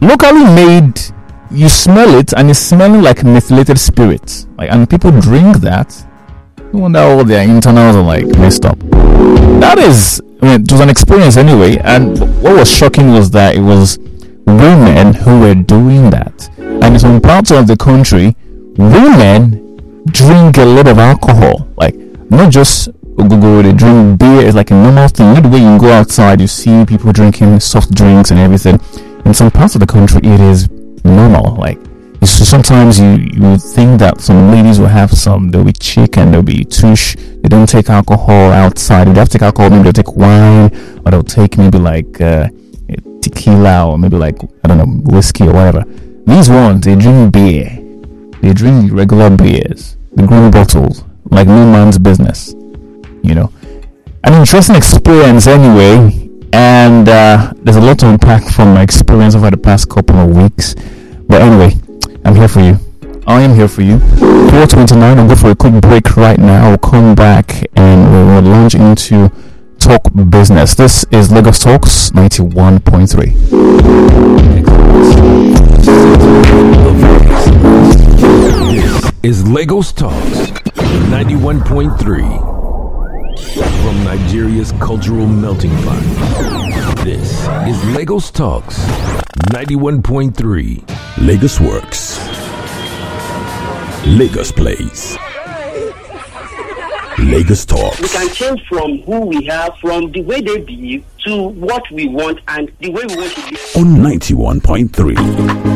locally made, you smell it and it's smelling like methylated spirits. Like, and people drink that. No wonder all their internals are like messed up. That is, it was an experience anyway. And what was shocking was that it was women who were doing that. And in some parts of the country, women drink a lot of alcohol. Like, not just they drink beer. It's like a normal thing. The way you go outside, you see people drinking soft drinks and everything. In some parts of the country, it is normal. Like, sometimes you think that some ladies will have they'll be chicken, they'll be tush. They don't take alcohol outside. They have to take alcohol, maybe they'll take wine, or they'll take maybe like tequila, or maybe like, I don't know, whiskey or whatever. These ones, they drink beer. They drink regular beers, the green bottles, like no man's business. An interesting experience anyway. And there's a lot to unpack from my experience over the past couple of weeks. But anyway, I'm here for you. I am here for you. 4:29. I'll go for a quick break right now. I'll come back and we'll launch into Talk Business. This is Lagos Talks 91.3. This is Lagos Talks 91.3. From Nigeria's cultural melting pot, this is Lagos Talks 91.3. Lagos Works. Lagos Plays. Lagos Talks. We can change from who we have, from the way they behave, to what we want and the way we want to be. On 91.3.